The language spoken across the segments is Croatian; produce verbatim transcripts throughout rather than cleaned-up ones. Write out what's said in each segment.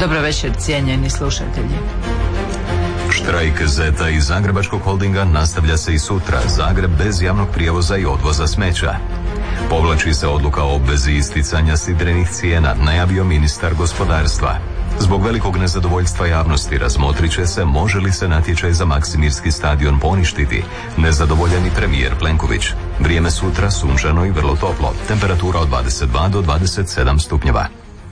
Dobro večer, cijenjeni slušatelji. Štrajk Zeta i Zagrebačkog holdinga nastavlja se i sutra. Zagreb bez javnog prijevoza i odvoza smeća. Povlači se odluka o obvezi isticanja sidrenih cijena, najavio ministar gospodarstva. Zbog velikog nezadovoljstva javnosti razmotrit će se može li se natječaj za Maksimirski stadion poništiti. Nezadovoljan i premijer Plenković. Vrijeme sutra sunčano i vrlo toplo. Temperatura od dvadeset dva do dvadeset sedam stupnjeva.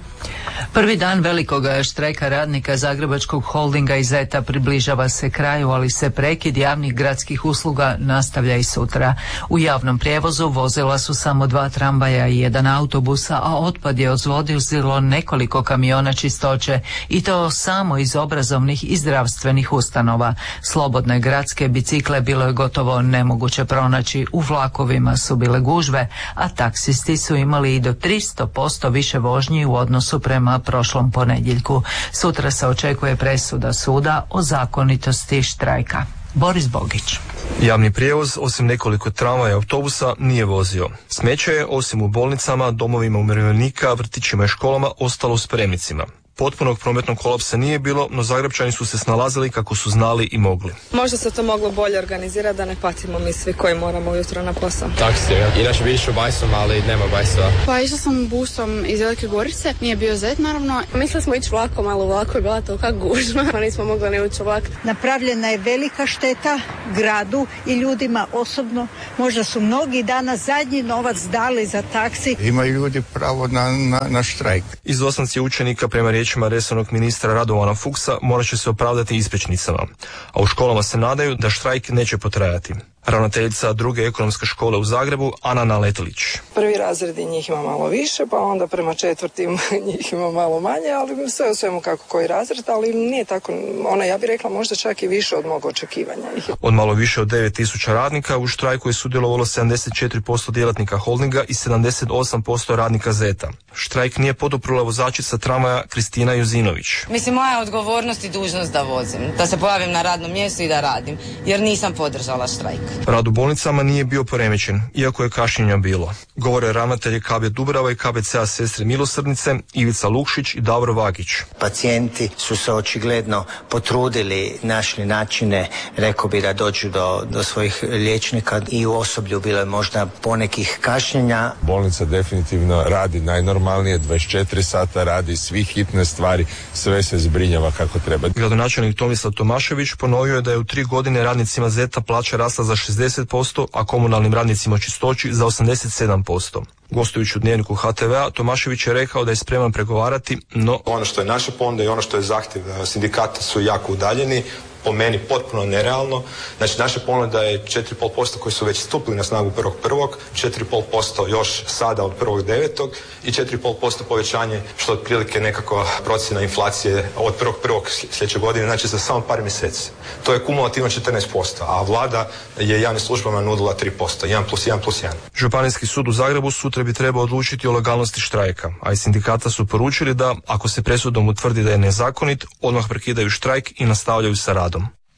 Prvi dan velikog štrajka radnika Zagrebačkog holdinga i Zeta približava se kraju, ali se prekid javnih gradskih usluga nastavlja i sutra. U javnom prijevozu vozila su samo dva tramvaja i jedan autobusa, a otpad je odvozilo nekoliko kamiona čistoće i to samo iz obrazovnih i zdravstvenih ustanova. Slobodne gradske bicikle bilo je gotovo nemoguće pronaći, u vlakovima su bile gužve, a taksisti su imali i do tristo posto više vožnji u odnosu prema prošlom ponedjeljku. Sutra se očekuje presuda suda o zakonitosti štrajka. Boris Bogić. Javni prijevoz, osim nekoliko tramvaja i autobusa, nije vozio. Smeće je, osim u bolnicama, domovima umirovljenika, vrtićima i školama, ostalo u spremnicima. Potpunog prometnog kolapsa nije bilo, no Zagrepčani su se snalazili kako su znali i mogli. Možda se to moglo bolje organizirati da ne patimo mi svi koji moramo ujutro na posao. Taksi, inače bi išao bajsom, ali nema bajsova. Pa išla sam busom iz Velike Gorice, nije bio Zet naravno. Mislili smo ići vlakom, ali u vlaku je bila tolika gužva, pa nismo mogli ne ući u vlak. Napravljena je velika šteta gradu i ljudima osobno. Možda su mnogi danas zadnji novac dali za taksi. Imaju ljudi pravo na, na, na štrajk. Izostanci učenika prema riječima resornog ministra Radovana Fuchsa morat će se opravdati ispričnicama, a u školama se nadaju da štrajk neće potrajati. Ravnateljica druge ekonomske škole u Zagrebu, Ana Naletilić. Prvi razredi njih ima malo više, pa onda prema četvrtim njih ima malo manje, ali sve u svemu kako koji razred, ali nije tako, ona ja bih rekla možda čak i više od mog očekivanja. Od malo više od devet tisuća radnika u štrajku je sudjelovalo sedamdeset četiri posto djelatnika holdinga i sedamdeset osam posto radnika Zeta. Štrajk nije poduprla vozačica tramvaja Kristina Juzinović. Mislim, moja odgovornost i dužnost da vozim, da se pojavim na radnom mjestu i da radim, jer nisam podržala štrajk. Rad u bolnicama nije bio poremećen, iako je kašnjenja bilo. Govore ravnatelji K B Dubrava i K B C-a Sestre Milosrdnice, Ivica Lukšić i Davor Vagić. Pacijenti su se očigledno potrudili, našli načine, rekao bi da dođu do, do svojih liječnika i u osoblju bilo je možda ponekih kašnjenja. Bolnica definitivno radi najnormalnije, dvadeset četiri sata radi, svi hitne stvari, sve se zbrinjava kako treba. Gradonačelnik Tomislav Tomašević ponovio je da je u tri godine radnicima Zeta plaća rasla za šezdeset posto, a komunalnim radnicima čistoći za osamdeset sedam posto. Gostujući u dnevniku H T V-a, Tomašević je rekao da je spreman pregovarati, no... Ono što je naša ponuda i ono što je zahtjev sindikata su jako udaljeni, po meni potpuno nerealno. Znači, naša ponuda je četiri i pol posto koji su već stupili na snagu prvog prvog, četiri i pol posto još sada od prvog devetog i četiri i pol posto povećanje, što je otprilike nekako procjena inflacije od prvog prvog sljedeće godine, znači za samo par mjeseci. To je kumulativno četrnaest posto, a vlada je javnim službama nudila tri posto, jedan plus jedan plus jedan. Županijski sud u Zagrebu sutra bi trebao odlučiti o legalnosti štrajka, a iz sindikata su poručili da, ako se presudom utvrdi da je nezakonit, odmah prekidaju štrajk i nastavljaju sa radom.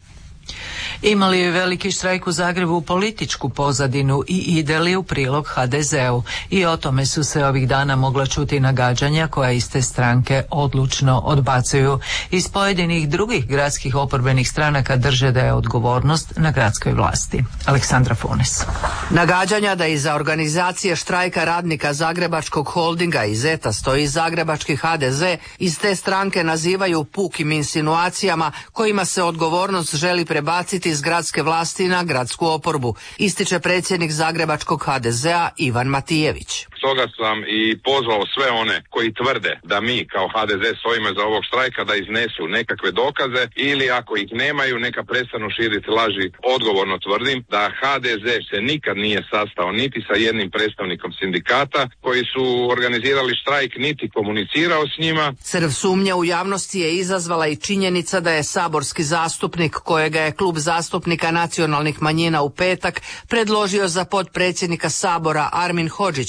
Imali je veliki štrajk u Zagrebu političku pozadinu i ide li u prilog H D Z-u? I o tome su se ovih dana mogla čuti nagađanja koja iste stranke odlučno odbacuju. Iz pojedinih drugih gradskih oporbenih stranaka drže da je odgovornost na gradskoj vlasti. Aleksandra Funes. Nagađanja da iza organizacije štrajka radnika Zagrebačkog holdinga i Zeta stoji zagrebački H D Z iz te stranke nazivaju pukim insinuacijama kojima se odgovornost želi prebaciti iz gradske vlasti na gradsku oporbu, ističe predsjednik zagrebačkog H D Z-a Ivan Matijević. Stoga sam i pozvao sve one koji tvrde da mi kao H D Z stojimo za ovog štrajka da iznesu nekakve dokaze ili ako ih nemaju neka prestanu širiti laži. Odgovorno tvrdim da H D Z se nikad nije sastao niti sa jednim predstavnikom sindikata koji su organizirali štrajk, niti komunicirao s njima. Crv sumnje u javnosti je izazvala i činjenica da je saborski zastupnik kojega je klub zastupnika nacionalnih manjina u petak predložio za potpredsjednika Sabora Armin Hodžić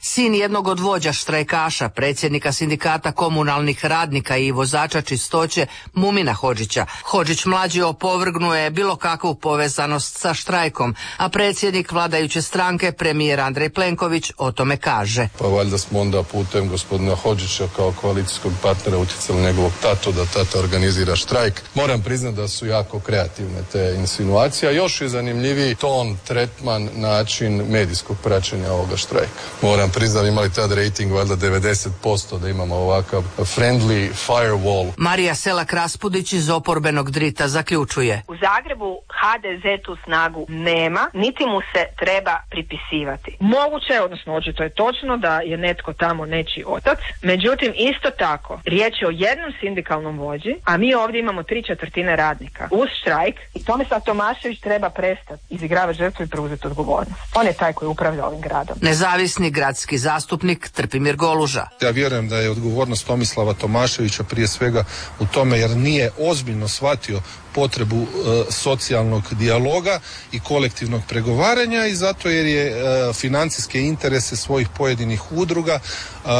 sin jednog od vođa štrajkaša, predsjednika sindikata komunalnih radnika i vozača čistoće Mumina Hodžića. Hodžić mlađi opovrgnuje bilo kakvu povezanost sa štrajkom, a predsjednik vladajuće stranke, premijer Andrej Plenković, o tome kaže. Pa valjda smo onda putem gospodina Hodžića kao koalicijskog partnera utjecali njegovog tatu da tata organizira štrajk. Moram priznati da su jako kreativne te insinuacije, a još je zanimljiviji ton, tretman, način medijskog praćenja ovoga štrajka. Moram priznati, imali tad rating valjda devedeset posto da imamo ovakav friendly firewall. Marija Selak Raspudić iz oporbenog drita zaključuje. U Zagrebu ha de ze tu snagu nema, niti mu se treba pripisivati. Moguće je, odnosno očito je točno da je netko tamo nečiji otac, međutim isto tako riječ je o jednom sindikalnom vođi, a mi ovdje imamo tri četvrtine radnika uz štrajk i Tomislav Tomašević treba prestati izigravati žrtvu i preuzeti odgovornost. On je taj koji upravlja ovim gradom. Nezavisni gradski zastupnik Trpimir Goluža. Ja vjerujem da je odgovornost Tomislava Tomaševića prije svega u tome jer nije ozbiljno shvatio potrebu e, socijalnog dijaloga i kolektivnog pregovaranja i zato jer je e, financijske interese svojih pojedinih udruga e,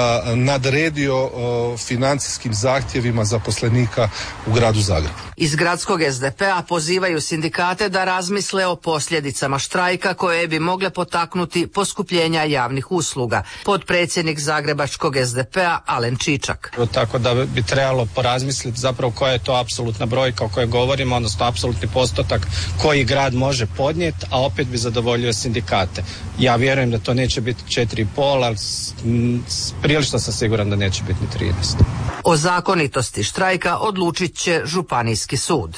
nadredio e, financijskim zahtjevima zaposlenika u gradu Zagrebu. Iz gradskog es de pe a pozivaju sindikate da razmisle o posljedicama štrajka koje bi mogle potaknuti poskupljenja javnih usluga. Potpredsjednik zagrebačkog es de pe a Alen Čičak. Tako da bi trebalo porazmisliti zapravo koja je to apsolutna brojka o kojoj govorimo, odnosno apsolutni postotak koji grad može podnijeti, a opet bi zadovoljio sindikate. Ja vjerujem da to neće biti četiri i pol, ali prilično sam siguran da neće biti ni trideset. O zakonitosti štrajka odlučit će Županijski sud.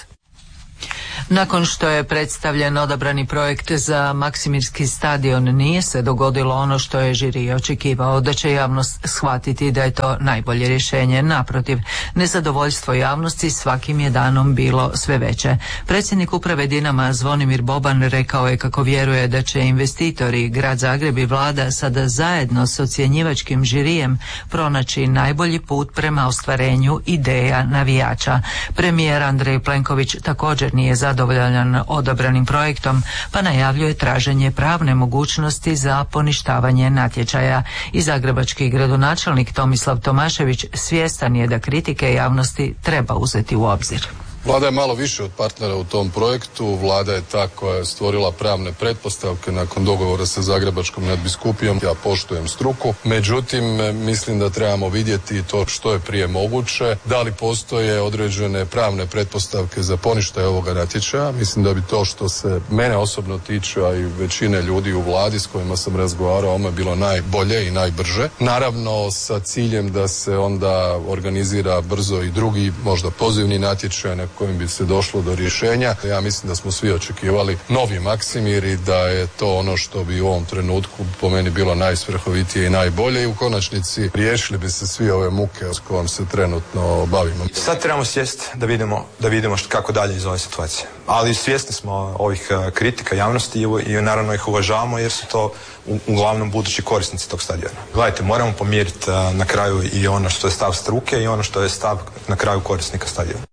Nakon što je predstavljen odabrani projekt za Maksimirski stadion, nije se dogodilo ono što je žiri očekivao, da će javnost shvatiti da je to najbolje rješenje. Naprotiv, nezadovoljstvo javnosti svakim je danom bilo sve veće. Predsjednik uprave Dinama Zvonimir Boban rekao je kako vjeruje da će investitori, grad Zagreb i vlada sada zajedno s ocjenjivačkim žirijem pronaći najbolji put prema ostvarenju ideja navijača. Premijer Andrej Plenković također nije zadovoljan odabranim projektom, pa najavljuje traženje pravne mogućnosti za poništavanje natječaja. I zagrebački gradonačelnik Tomislav Tomašević svjestan je da kritike javnosti treba uzeti u obzir. Vlada je malo više od partnera u tom projektu. Vlada je ta koja je stvorila pravne pretpostavke nakon dogovora sa Zagrebačkom nadbiskupijom. Ja poštujem struku, međutim mislim da trebamo vidjeti to što je prije moguće. Da li postoje određene pravne pretpostavke za poništaj ovoga natječaja? Mislim da bi to što se mene osobno tiče, a i većine ljudi u vladi s kojima sam razgovarao, ono je bilo najbolje i najbrže. Naravno sa ciljem da se onda organizira brzo i drugi, možda pozivni natječaj na kojim bi se došlo do rješenja. Ja mislim da smo svi očekivali novi Maksimir i da je to ono što bi u ovom trenutku po meni bilo najsvrhovitije i najbolje i u konačnici riješili bi se svi ove muke s kojom se trenutno bavimo. Sad trebamo sjesti da vidimo, da vidimo što, kako dalje iz ove situacije. Ali svjesni smo ovih kritika javnosti i, i naravno ih uvažavamo jer su to u, uglavnom budući korisnici tog stadiona. Gledajte, moramo pomiriti na kraju i ono što je stav struke i ono što je stav na kraju korisnika stadiona.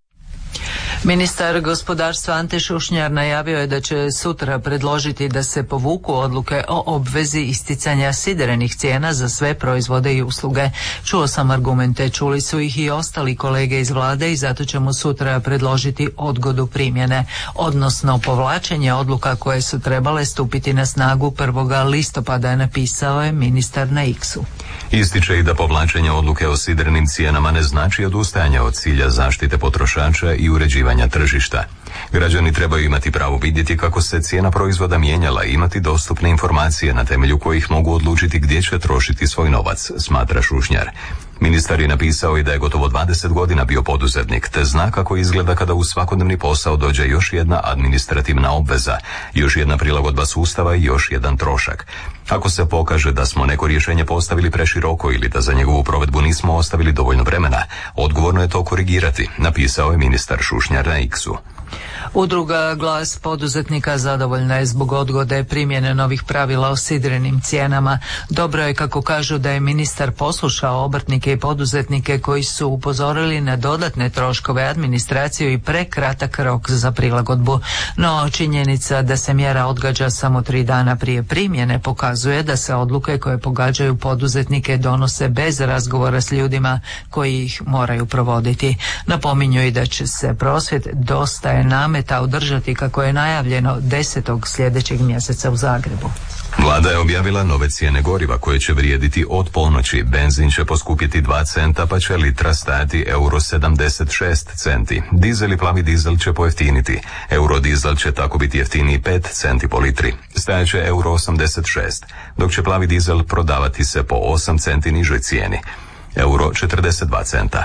Ministar gospodarstva Ante Šušnjar najavio je da će sutra predložiti da se povuku odluke o obvezi isticanja siderenih cijena za sve proizvode i usluge. Čuo sam argumente, čuli su ih i ostali kolege iz vlade i zato ćemo sutra predložiti odgodu primjene, odnosno povlačenje odluka koje su trebale stupiti na snagu prvog listopada, napisao je ministar na X-u. Ističe i da povlačenje odluke o siderenim cijenama ne znači odustajanje od cilja zaštite potrošača i uređivanja tržišta. Građani trebaju imati pravo vidjeti kako se cijena proizvoda mijenjala i imati dostupne informacije na temelju kojih mogu odlučiti gdje će trošiti svoj novac, smatra Šušnjar. Ministar je napisao i da je gotovo dvadeset godina bio poduzetnik, te zna kako izgleda kada u svakodnevni posao dođe još jedna administrativna obveza, još jedna prilagodba sustava i još jedan trošak. Ako se pokaže da smo neko rješenje postavili preširoko ili da za njegovu provedbu nismo ostavili dovoljno vremena, odgovorno je to korigirati, napisao je ministar Šušnjar na X-u. Udruga Glas poduzetnika zadovoljna je zbog odgode primjene novih pravila o sidrenim cijenama. Dobro je, kako kažu, da je ministar poslušao obrtnike i poduzetnike koji su upozorili na dodatne troškove administracije i prekratak rok za prilagodbu. No, činjenica da se mjera odgađa samo tri dana prije primjene pokazuje da se odluke koje pogađaju poduzetnike donose bez razgovora s ljudima koji ih moraju provoditi. Napominju i da će se prosvjed Dosta je nameta održati, kako je najavljeno, desetog sljedećeg mjeseca u Zagrebu. Vlada je objavila nove cijene goriva koje će vrijediti od ponoći. Benzin će poskupiti dva centa pa će litra stajati euro sedamdeset šest centi. Dizel i plavi dizel će pojeftiniti. Eurodizel će tako biti jeftiniji pet centi po litri. Stajat će euro osamdeset šest, dok će plavi dizel prodavati se po osam centi nižoj cijeni. Euro četrdeset dva centa.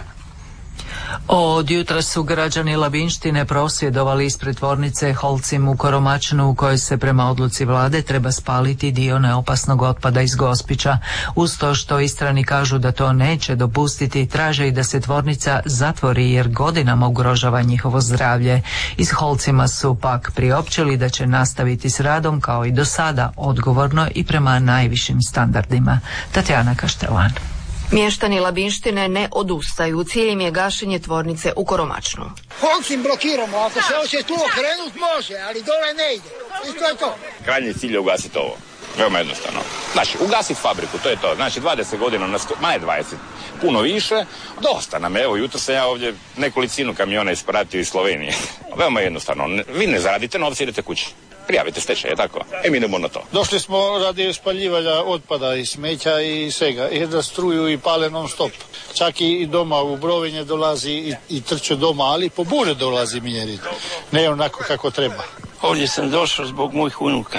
Od jutra su građani Labinštine prosvjedovali ispred tvornice Holcim u Koromačnu, u kojoj se prema odluci vlade treba spaliti dio neopasnog otpada iz Gospića. Uz to što Istrani kažu da to neće dopustiti, traže i da se tvornica zatvori jer godinama ugrožava njihovo zdravlje. Iz Holcima su pak priopćili da će nastaviti s radom kao i do sada, odgovorno i prema najvišim standardima. Tatjana Kaštelan. Mještani Labinštine ne odustaju. Cilj im je gašenje tvornice u Koromačnu. Holcim blokiramo, ako se hoće tu okrenut može, ali dole ne ide. I to je to. Krajnji cilj je ugasiti ovo. Veoma jednostavno. Znači, ugasiti fabriku, to je to. Znači, dvadeset godina, ma ne dvadeset, puno više. Dosta nam, evo, jutro sam ja ovdje nekolicinu kamiona ispratio iz Slovenije. Veoma jednostavno. Vi ne zaradite novce, idete kući. Prijavite stečaj, je tako? E, mi idemo na to. Došli smo radi spaljivanja otpada i smeća i svega. I da struju i pale non stop. Čak i doma u Brovinje dolazi i, i trče doma, ali po bure dolazi mjeriti. Ne onako kako treba. Ovdje sam došao zbog mojih unuka.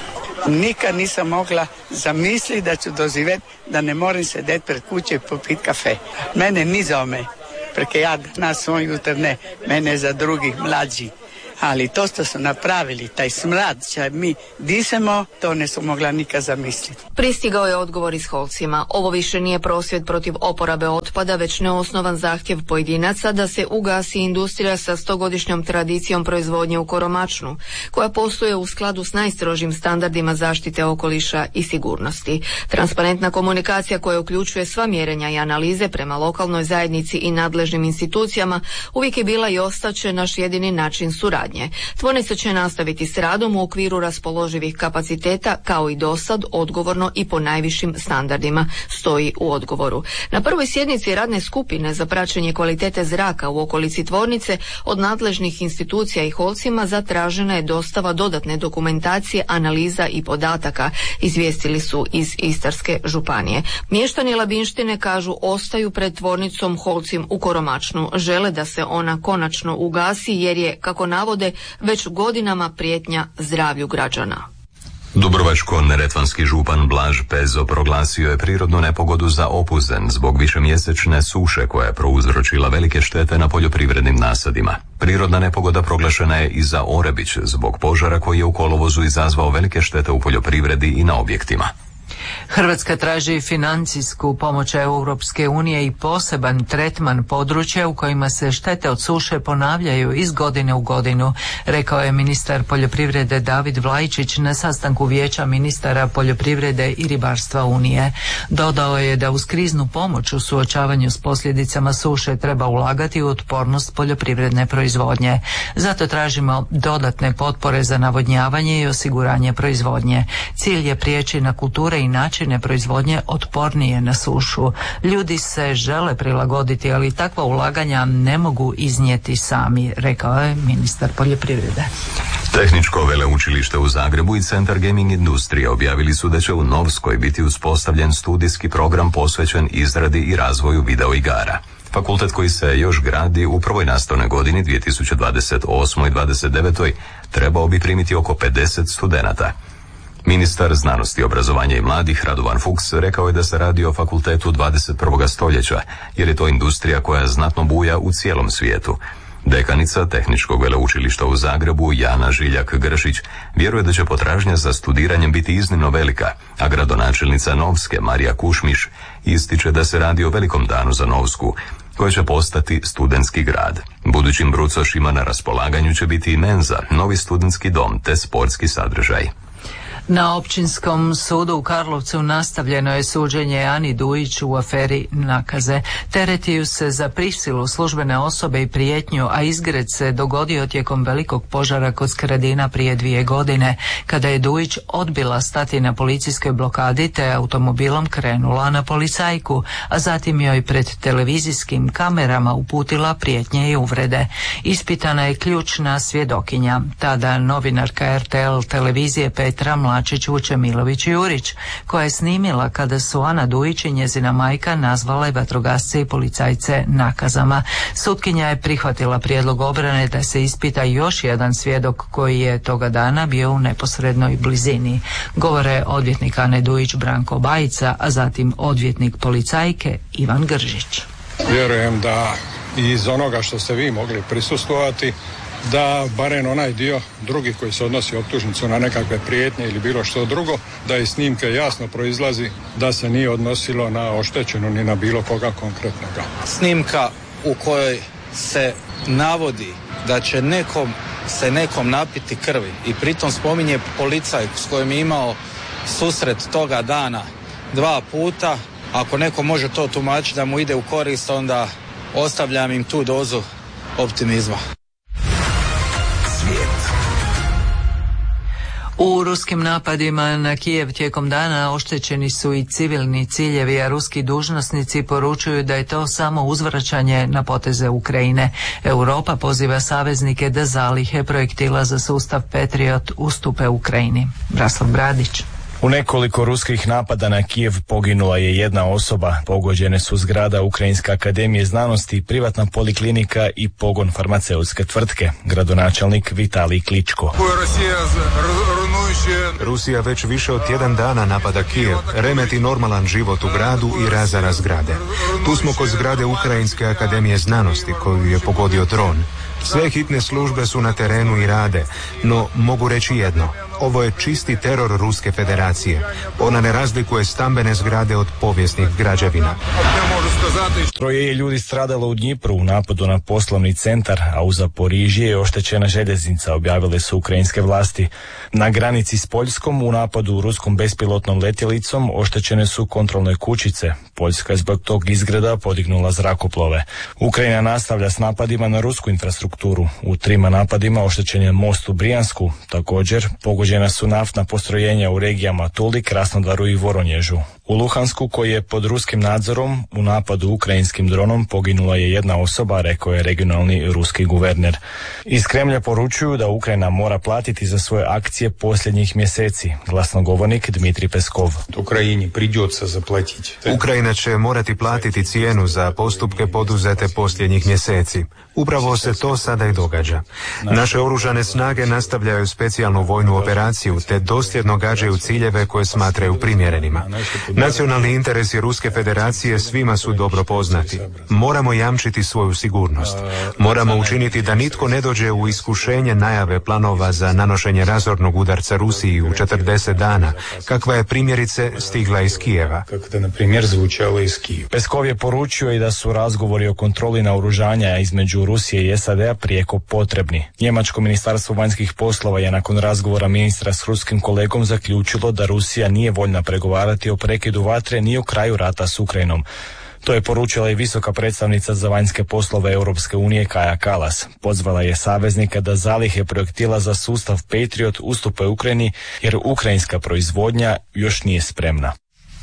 Nikad nisam mogla zamisliti da ću doživjeti da ne moram sedeti pred kuće i popiti kafe. Mene ni za me, preke ja na svoj jutr ne, mene za drugih mlađi. Ali to što su napravili, taj smrad će mi disamo, to ne su mogla nikad zamisliti. Pristigao je odgovor iz Holcima. Ovo više nije prosvjed protiv oporabe otpada, već neosnovan zahtjev pojedinaca da se ugasi industrija sa stogodišnjom tradicijom proizvodnje u Koromačnu, koja posluje u skladu s najstrožim standardima zaštite okoliša i sigurnosti. Transparentna komunikacija koja uključuje sva mjerenja i analize prema lokalnoj zajednici i nadležnim institucijama uvijek je bila i ostaće naš jedini način suradnje. Tvornica će nastaviti s radom u okviru raspoloživih kapaciteta kao i dosad, odgovorno i po najvišim standardima, stoji u odgovoru. Na prvoj sjednici radne skupine za praćenje kvalitete zraka u okolici tvornice od nadležnih institucija i Holcima zatražena je dostava dodatne dokumentacije, analiza i podataka, izvijestili su iz Istarske županije. Mještani Labinštine kažu ostaju pred tvornicom Holcim u Koromačnu. Žele da se ona konačno ugasi jer je, kako navode, već godinama prijetnja zdravlju građana. Dubrovačko-neretvanski župan Blaž Pezo proglasio je prirodnu nepogodu za Opuzen zbog višemjesečne suše koja je prouzročila velike štete na poljoprivrednim nasadima. Prirodna nepogoda proglašena je i za Orebić zbog požara koji je u kolovozu izazvao velike štete u poljoprivredi i na objektima. Hrvatska traži financijsku pomoć Europske unije i poseban tretman područja u kojima se štete od suše ponavljaju iz godine u godinu, rekao je ministar poljoprivrede David Vlajčić na sastanku Vijeća ministara poljoprivrede i ribarstva Unije. Dodao je da uz kriznu pomoć u suočavanju s posljedicama suše treba ulagati u otpornost poljoprivredne proizvodnje. Zato tražimo dodatne potpore za navodnjavanje i osiguranje proizvodnje. Cilj je prijeći na kulture i načine proizvodnje otpornije na sušu. Ljudi se žele prilagoditi, ali takva ulaganja ne mogu iznijeti sami, rekao je ministar poljoprivrede. Tehničko veleučilište u Zagrebu i Centar gaming industrije objavili su da će u Novskoj biti uspostavljen studijski program posvećen izradi i razvoju videoigara. Fakultet koji se još gradi u prvoj nastavnoj godini dvije tisuće dvadeset osme. i dvadeset devete. trebao bi primiti oko pedeset studenata. Ministar znanosti, obrazovanja i mladih Radovan Fuchs rekao je da se radi o fakultetu dvadeset prvog stoljeća, jer je to industrija koja znatno buja u cijelom svijetu. Dekanica Tehničkog veleučilišta u Zagrebu Jana Žiljak-Gršić vjeruje da će potražnja za studiranjem biti iznimno velika, a gradonačelnica Novske Marija Kušmiš ističe da se radi o velikom danu za Novsku, koje će postati studentski grad. Budućim brucošima na raspolaganju će biti i menza, novi studentski dom te sportski sadržaj. Na Općinskom sudu u Karlovcu nastavljeno je suđenje Ani Dujić u aferi Nakaze. Tereti ju se za prisilu službene osobe i prijetnju, a izgred se dogodio tijekom velikog požara kod Skradina prije dvije godine, kada je Dujić odbila stati na policijskoj blokadi te automobilom krenula na policajku, a zatim joj pred televizijskim kamerama uputila prijetnje i uvrede. Ispitana je ključna svjedokinja, tada novinarka er te el televizije Petra Mlačić Vučemilović Jurić, koja je snimila kada su Ana Dujić i njezina majka nazvale vatrogasce i policajce nakazama. Sutkinja je prihvatila prijedlog obrane da se ispita još jedan svjedok koji je toga dana bio u neposrednoj blizini. Govore odvjetnik Ane Dujić Branko Bajica, a zatim odvjetnik policajke Ivan Gržić. Vjerujem da iz onoga što ste vi mogli prisustvovati, da barem onaj dio drugi koji se odnosi optužnicu na nekakve prijetnje ili bilo što drugo, da iz snimke jasno proizlazi da se nije odnosilo na oštećenu ni na bilo koga konkretnoga. Snimka u kojoj se navodi da će nekom se nekom napiti krvi i pritom spominje policajku s kojim je imao susret toga dana dva puta, ako neko može to tumačiti da mu ide u korist, onda ostavljam im tu dozu optimizma. U ruskim napadima na Kijev tijekom dana oštećeni su i civilni ciljevi, a ruski dužnosnici poručuju da je to samo uzvraćanje na poteze Ukrajine. Europa poziva saveznike da zalihe projektila za sustav Patriot ustupe Ukrajini. Raslav Bradić. U nekoliko ruskih napada na Kijev poginula je jedna osoba, pogođene su zgrada Ukrajinske akademije znanosti, privatna poliklinika i pogon farmaceutske tvrtke, gradonačelnik Vitalij Kličko. Rusija već više od tjedan dana napada Kijev, remeti normalan život u gradu i razara zgrade. Tu smo kod zgrade Ukrajinske akademije znanosti koju je pogodio dron. Sve hitne službe su na terenu i rade, no mogu reći jedno. Ovo je čisti teror Ruske federacije. Ona ne razlikuje stambene zgrade od povijesnih građevina. Troje je ljudi stradalo u Dnjipru u napadu na poslovni centar, a u Zaporižje je oštećena željeznica, objavile su ukrajinske vlasti. Na granici s Poljskom u napadu ruskom bespilotnom letjelicom oštećene su kontrolne kućice. Poljska je zbog tog izgreda podignula zrakoplove. Ukrajina nastavlja s napadima na rusku infrastrukturu. U trima napadima oštećen je most u Brijansku. Također pogođena su naftna postrojenja u regijama Tuli, Krasnodaru i Voronježu. U Luhansku, koji je pod ruskim nadzorom, u napadu ukrajinskim dronom poginula je jedna osoba, rekao je regionalni ruski guverner. Iz Kremlja poručuju da Ukrajina mora platiti za svoje akcije posljednjih mjeseci, glasnogovornik Dmitrij Peskov. Ukrajini pridется zaplatiti. Ukrajina će morati platiti cijenu za postupke poduzete posljednjih mjeseci. Upravo se to sada i događa. Naše oružane snage nastavljaju specijalnu vojnu operaciju te dosljedno gađaju ciljeve koje smatraju primjerenima. Nacionalni interesi Ruske federacije svima su dobro poznati. Moramo jamčiti svoju sigurnost. Moramo učiniti da nitko ne dođe u iskušenje najave planova za nanošenje razornog udarca Rusiji u četrdeset dana, kakva je primjerice stigla iz Kijeva. Peskov je poručio i da su razgovori o kontroli naoružanja između Rusije i es a de a prijeko potrebni. Njemačko ministarstvo vanjskih poslova je nakon razgovora ministra s ruskim kolegom zaključilo da Rusija nije voljna pregovarati o prekidu vatre ni o kraju rata s Ukrajinom. To je poručila i visoka predstavnica za vanjske poslove Europske unije Kaja Kallas. Pozvala je saveznika da zalihe projektila za sustav Patriot ustupe Ukrajini jer ukrajinska proizvodnja još nije spremna.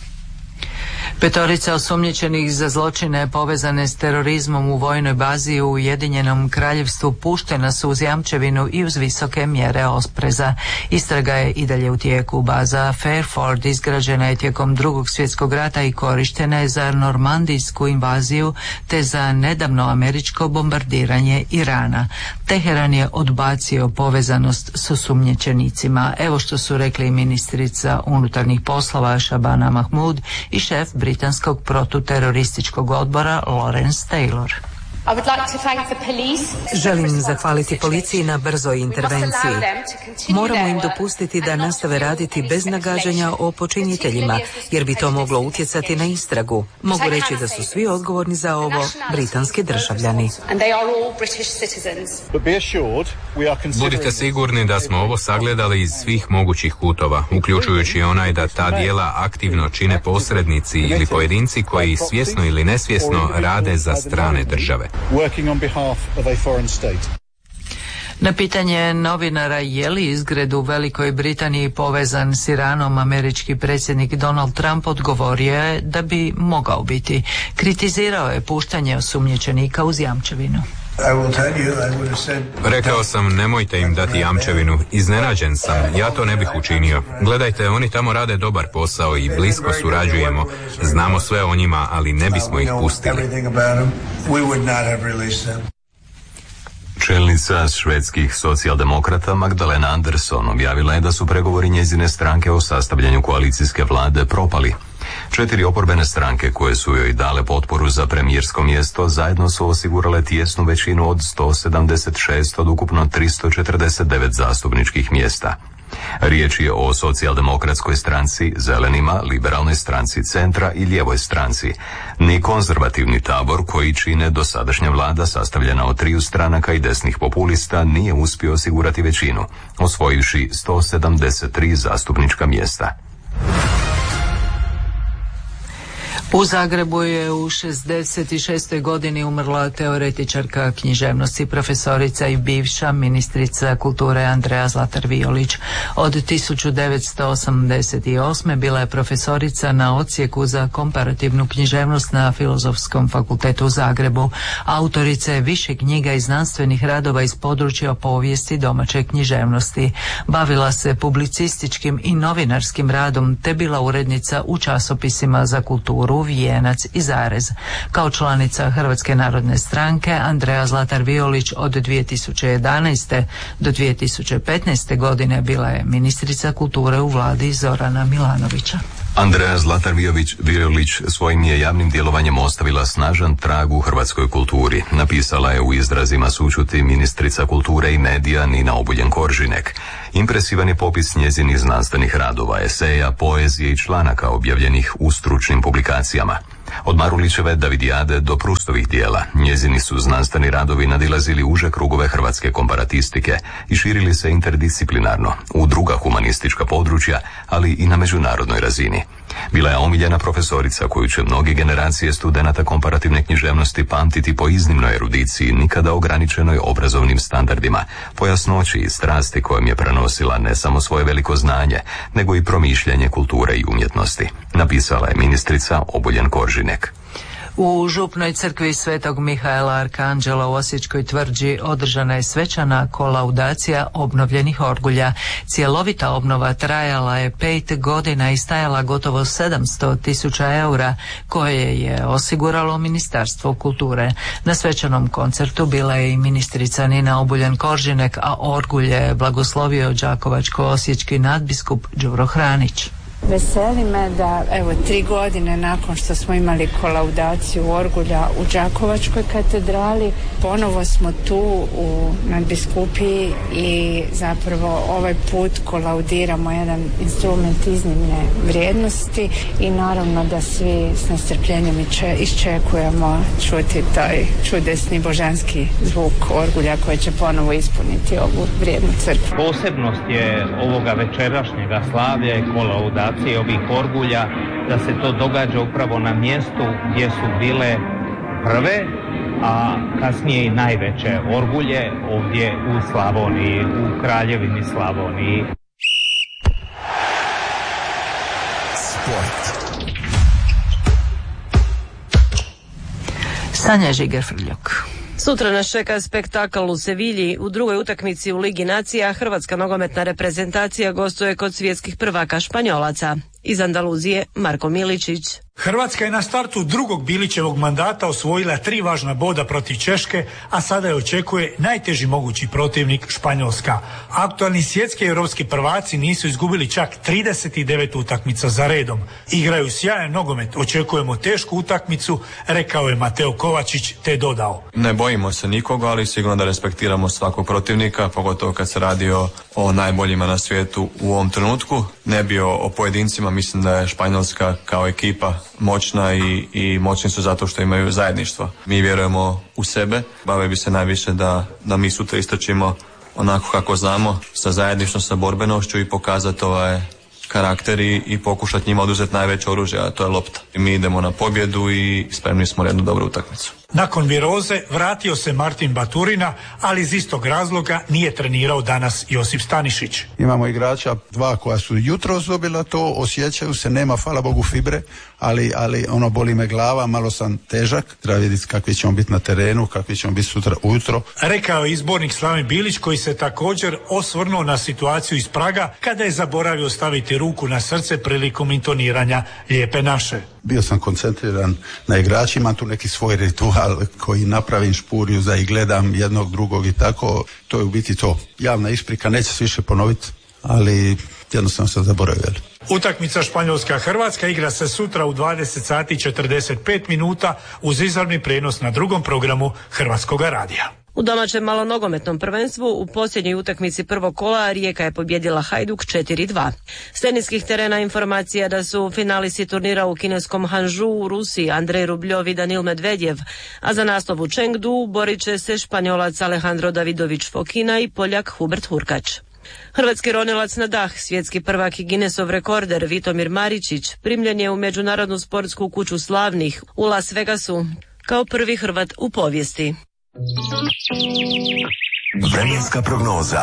Petorica osumnjičenih za zločine povezane s terorizmom u vojnoj bazi u Ujedinjenom Kraljevstvu puštena su uz jamčevinu i uz visoke mjere opreza. Istraga je i dalje u tijeku. Baza Fairford izgrađena je tijekom Drugog svjetskog rata i korištena je za normandijsku invaziju te za nedavno američko bombardiranje Irana. Teheran je odbacio povezanost s osumnjičenicima. Evo što su rekli ministrica unutarnjih poslova Shabana Mahmood i šef britanskog protuterorističkog odbora Lawrence Taylor. Želim zahvaliti policiji na brzoj intervenciji. Moramo im dopustiti da nastave raditi bez nagađanja o počiniteljima, jer bi to moglo utjecati na istragu. Mogu reći da su svi odgovorni za ovo britanski državljani. Budite sigurni da smo ovo sagledali iz svih mogućih kutova, uključujući onaj da ta djela aktivno čine posrednici ili pojedinci koji svjesno ili nesvjesno rade za strane države. Na pitanje novinara je li izgred u Velikoj Britaniji povezan s Iranom, američki predsjednik Donald Trump odgovorio je da bi mogao biti. Kritizirao je puštanje osumnjičenika uz jamčevinu. Rekao sam, nemojte im dati jamčevinu. Iznenađen sam, ja to ne bih učinio. Gledajte, oni tamo rade dobar posao i blisko surađujemo. Znamo sve o njima, ali ne bismo ih pustili. Čelnica švedskih socijaldemokrata Magdalena Andersson objavila je da su pregovori njezine stranke o sastavljanju koalicijske vlade propali. Četiri oporbene stranke koje su joj dale potporu za premijersko mjesto zajedno su osigurale tijesnu većinu od sto sedamdeset šest od ukupno tristo četrdeset devet zastupničkih mjesta. Riječ je o socijaldemokratskoj stranci, zelenima, liberalnoj stranci centra i lijevoj stranci. Ni konzervativni tabor koji čine dosadašnja vlada sastavljena od triju stranaka i desnih populista nije uspio osigurati većinu, osvojivši sto sedamdeset tri zastupnička mjesta. U Zagrebu je u šezdeset šestoj godini umrla teoretičarka književnosti, profesorica i bivša ministrica kulture Andrea Zlatar Violić. Od tisuću devetsto osamdeset osme bila je profesorica na odsjeku za komparativnu književnost na Filozofskom fakultetu u Zagrebu. Autorica je više knjiga i znanstvenih radova iz područja povijesti domaće književnosti. Bavila se publicističkim i novinarskim radom te bila urednica u časopisima za kulturu Vijenac i Zarez. Kao članica Hrvatske narodne stranke Andrea Zlatar Violić od dvije tisuće jedanaeste do dvije tisuće petnaeste godine bila je ministrica kulture u vladi Zorana Milanovića. Andrea Zlatar Violić svojim je javnim djelovanjem ostavila snažan trag u hrvatskoj kulturi. Napisala je u izrazima sućuti ministrica kulture i medija Nina Obuljen Koržinek. Impresivan je popis njezinih znanstvenih radova, eseja, poezije i članaka objavljenih u stručnim publikacijama. Od Marulićeve Davidijade do Prustovih dijela, njezini su znanstveni radovi nadilazili uže krugove hrvatske komparatistike i širili se interdisciplinarno u druga humanistička područja, ali i na međunarodnoj razini. Bila je omiljena profesorica koju će mnoge generacije studenata komparativne književnosti pamtiti po iznimnoj erudiciji, nikada ograničenoj obrazovnim standardima, po jasnoći i strasti kojom je prenosila ne samo svoje veliko znanje, nego i promišljanje kulture i umjetnosti. Napisala je ministrica Obuljen Koržinek. U župnoj crkvi Svetog Mihaela Arkanđela u Osječkoj tvrđi održana je svečana kolaudacija obnovljenih orgulja. Cjelovita obnova trajala je pet godina i stajala gotovo sedamsto tisuća eura koje je osiguralo Ministarstvo kulture. Na svečanom koncertu bila je i ministrica Nina Obuljen Koržinek, a orgulje blagoslovio đakovačko-osječki nadbiskup Đuro Hranić. Veseli me da evo tri godine nakon što smo imali kolaudaciju orgulja u Đakovačkoj katedrali, ponovo smo tu u nadbiskupiji i zapravo ovaj put kolaudiramo jedan instrument iznimne vrijednosti i naravno da svi s nestrpljenjem iščekujemo čuti taj čudesni božanski zvuk orgulja koji će ponovo ispuniti ovu vrijednu crkvu. Posebnost je ovoga večerašnjega slavlja i kolaudacije ovih orgulja da se to događa upravo na mjestu gdje su bile prve, a kasnije i najveće orgulje ovdje u Slavoniji, u Kraljevini Slavoniji. Sport. Sanja Žiger-Frljok. Sutra nas čeka spektakl u Sevilji. U drugoj utakmici u Ligi nacija hrvatska nogometna reprezentacija gostuje kod svjetskih prvaka Španjolaca. Iz Andaluzije Marko Miličić. Hrvatska je na startu drugog Bilićevog mandata osvojila tri važna boda protiv Češke, a sada je očekuje najteži mogući protivnik Španjolska. Aktualni svjetski i europski prvaci nisu izgubili čak trideset devet utakmica za redom. Igraju sjajan nogomet, očekujemo tešku utakmicu, rekao je Mateo Kovačić, te dodao. Ne bojimo se nikoga, ali sigurno da respektiramo svakog protivnika, pogotovo kad se radi o, o najboljima na svijetu u ovom trenutku. Ne bi o, o pojedincima, mislim da je Španjolska kao ekipa moćna i, i moćni su zato što imaju zajedništvo. Mi vjerujemo u sebe, bave bi se najviše da, da mi sutra istračimo onako kako znamo, sa zajedništvom, sa borbenošću i pokazati ovaj karakter i, i pokušati njima oduzeti najveće oružje, a to je lopta. I mi idemo na pobjedu i spremni smo jednu dobru utakmicu. Nakon viroze vratio se Martin Baturina, ali iz istog razloga nije trenirao danas Josip Stanišić. Imamo igrača dva koja su jutros dobila to, osjećaju se, nema hvala Bogu fibre, ali, ali ono boli me glava, malo sam težak, treba vidjeti kakvi ćemo biti na terenu, kakvi ćemo biti sutra ujutro. Rekao je izbornik Slaven Bilić, koji se također osvrnuo na situaciju iz Praga kada je zaboravio staviti ruku na srce prilikom intoniranja Lijepe naše. Bio sam koncentriran na igračima, tu neki svoj ritual koji napravim špurju za i gledam jednog drugog i tako, to je u biti to. Javna isprika, neće se više ponoviti, ali jednostavno sam zaboravio. Utakmica Španjolska-Hrvatska igra se sutra u dvadeset sati i četrdeset pet minuta uz izravni prenos na drugom programu Hrvatskoga radija. U domaćem malonogometnom prvenstvu u posljednjoj utakmici prvog kola Rijeka je pobjedila Hajduk četiri dva. S teniskih terena informacija da su finalisti turnira u kineskom Hanžu u Rusiji Andrej Rubljov i Danil Medvedjev, a za naslov u Chengdu borit će se Španjolac Alejandro Davidović Fokina i Poljak Hubert Hurkač. Hrvatski ronilac na dah, svjetski prvak i Guinnessov rekorder Vitomir Maričić primljen je u Međunarodnu sportsku kuću slavnih u Las Vegasu kao prvi Hrvat u povijesti. Vremenska prognoza.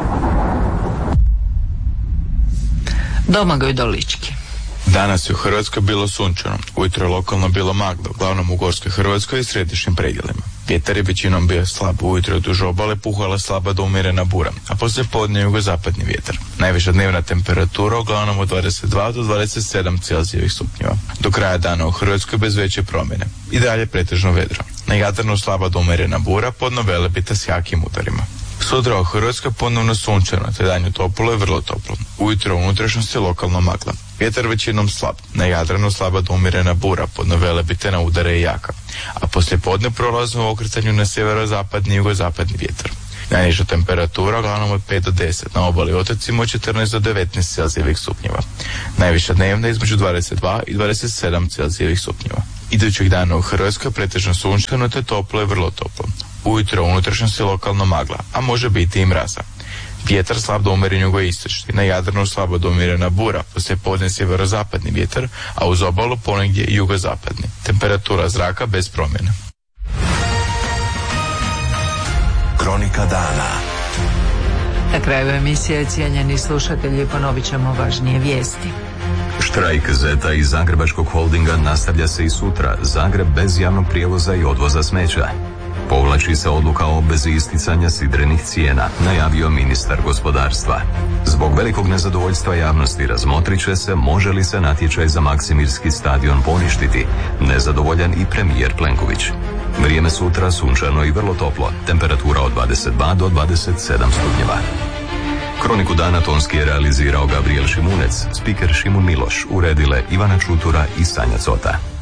Domagoj Dolički. Danas je u Hrvatskoj bilo sunčano, ujutro je lokalno bilo maglo, uglavnom u Gorskoj Hrvatskoj i središnjim predjelima. Vjetar je većinom bio slab, ujutro je duž obale puhala slaba do umjerena bura, a poslije podne jugozapadni vjetar. Najviša dnevna temperatura uglavnom od dvadeset dva do dvadeset sedam Celzijevih stupnjeva. Do kraja dana u Hrvatskoj bez veće promjene. I dalje pretežno vedro. Na Jadranu slaba do umjerena bura, podno Velebita s jakim udarima. Sutra u Hrvatskoj ponovno sunčano, te danju toplo i vrlo toplo. Ujutro u unutrašnjosti lokalno magla. Vjetar većinom slab, na Jadranu slaba do umjerena bura, podno Velebite na udare i jaka. A poslije podne prolazno u okretanju na sjeverozapadni i jugozapadni vjetar. Najniža temperatura uglavnom od pet do deset, na obali otocima od četrnaest do devetnaest Celzijevih stupnjeva. Najviša dnevna između dvadeset dva i dvadeset sedam Celzijevih stupnjeva. Idućih dana u Hrvatskoj pretežno sunčano te toplo i vrlo toplo. Ujutro u unutrašnjosti lokalno magla, a može biti i mraza. Vjetar slab do umjeren jugoistočni, na Jadranu slabo do umjerena bura, poslije podne sjeverozapadni vjetar, a uz obalu ponegdje i jugozapadni. Temperatura zraka bez promjene. Kronika dana. Na kraju emisije, cijenjeni slušatelji, ponovit ćemo važnije vijesti. Štrajk Zeta iz Zagrebačkog holdinga nastavlja se i sutra. Zagreb bez javnog prijevoza i odvoza smeća. Povlači se odluka o obvezi isticanja sidrenih cijena, najavio ministar gospodarstva. Zbog velikog nezadovoljstva javnosti razmotrit će se može li se natječaj za Maksimirski stadion poništiti. Nezadovoljan i premijer Plenković. Vrijeme sutra sunčano i vrlo toplo, temperatura od dvadeset dva do dvadeset sedam stupnjeva. Kroniku dana tonski je realizirao Gabriel Šimunec, spiker Šimun Miloš, uredile Ivana Čutura i Sanja Cota.